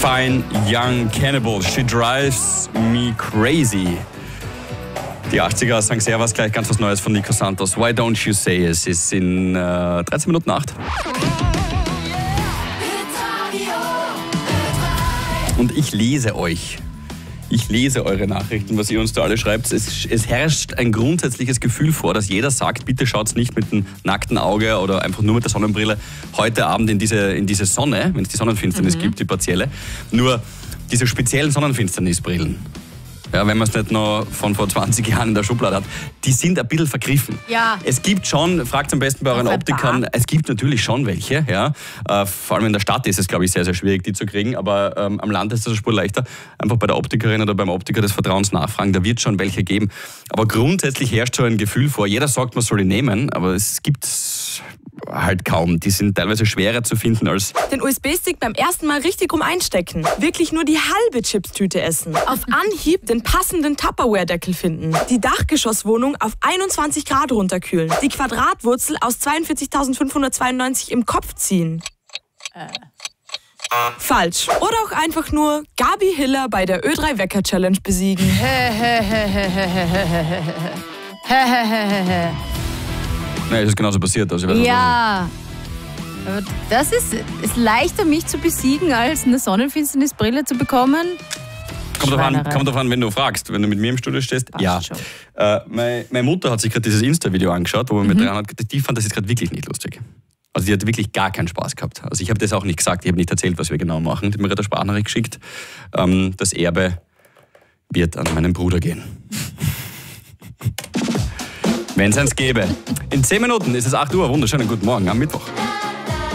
Fine Young Cannibal, She Drives Me Crazy. Die 80er sagen sehr was, gleich ganz was Neues von Nico Santos. Why Don't You Say It? Es ist in 13 Minuten 8. Und ich lese euch. Ich lese eure Nachrichten, was ihr uns da alle schreibt. Es herrscht ein grundsätzliches Gefühl vor, dass jeder sagt, bitte schaut's nicht mit dem nackten Auge oder einfach nur mit der Sonnenbrille heute Abend in diese Sonne, wenn es die Sonnenfinsternis gibt, die partielle. Nur diese speziellen Sonnenfinsternisbrillen, ja, wenn man es nicht noch von vor 20 Jahren in der Schublade hat, die sind ein bisschen vergriffen. Ja. Es gibt schon, fragt am besten bei euren Optikern, es gibt natürlich schon welche. Ja. Vor allem in der Stadt ist es, glaube ich, sehr, sehr schwierig, die zu kriegen, aber am Land ist das eine Spur leichter. Einfach bei der Optikerin oder beim Optiker des Vertrauens nachfragen, da wird schon welche geben. Aber grundsätzlich herrscht so ein Gefühl vor, jeder sagt, man soll die nehmen, aber es gibt halt kaum. Die sind teilweise schwerer zu finden als... Den USB-Stick beim ersten Mal richtig rum einstecken. Wirklich nur die halbe Chipstüte essen. Auf Anhieb den passenden Tupperware-Deckel finden. Die Dachgeschosswohnung auf 21 Grad runterkühlen. Die Quadratwurzel aus 42.592 im Kopf ziehen. Falsch. Oder auch einfach nur Gabi Hiller bei der Ö3-Wecker-Challenge besiegen. Nein, es ist genauso passiert. Also Ja, aber das ist leichter, mich zu besiegen, als eine Sonnenfinsternisbrille zu bekommen. Kommt drauf an, wenn du fragst, wenn du mit mir im Studio stehst. Passt ja. schon. Meine Mutter hat sich gerade dieses Insta-Video angeschaut, wo man mit dran hat. Die fand das jetzt gerade wirklich nicht lustig. Also die hat wirklich gar keinen Spaß gehabt. Also ich habe das auch nicht gesagt, ich habe nicht erzählt, was wir genau machen. Die hat mir gerade eine Sprachnachricht geschickt. Das Erbe wird an meinen Bruder gehen. Wenn es eins gäbe. In 10 Minuten ist es 8 Uhr. Wunderschönen guten Morgen am Mittwoch.